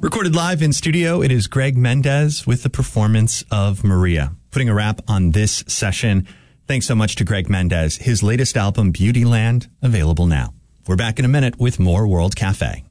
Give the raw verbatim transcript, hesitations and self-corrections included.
Recorded live in studio, it is Greg Mendez with the performance of Maria. Putting a wrap on this session. Thanks so much to Greg Mendez. His latest album, Beautyland, available now. We're back in a minute with more World Cafe.